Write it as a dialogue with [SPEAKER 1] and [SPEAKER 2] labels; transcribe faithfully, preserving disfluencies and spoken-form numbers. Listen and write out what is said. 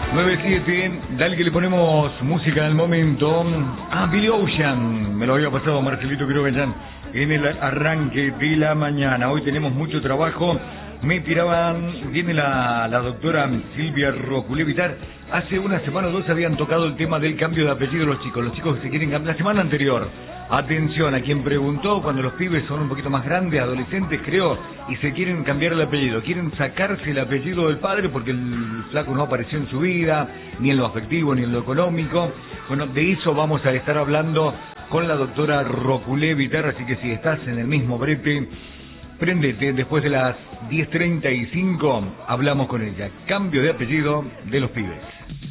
[SPEAKER 1] nueve siete, dale que le ponemos música al momento. Ah, Billy Ocean, me lo había pasado Marcelito Quiroga en el arranque de la mañana. Hoy tenemos mucho trabajo. Me tiraban, viene la, la doctora Silvia Roculé Vitar. Hace una semana o dos habían tocado el tema del cambio de apellido de los chicos. Los chicos que se quieren cambiar. La semana anterior, atención a quien preguntó, cuando los pibes son un poquito más grandes, adolescentes creo, y se quieren cambiar el apellido. Quieren sacarse el apellido del padre porque el flaco no apareció en su vida, ni en lo afectivo, ni en lo económico. Bueno, de eso vamos a estar hablando con la doctora Roculé Vitar. Así que si estás en el mismo brete, préndete, después de las diez treinta y cinco hablamos con ella. Cambio de apellido de los pibes.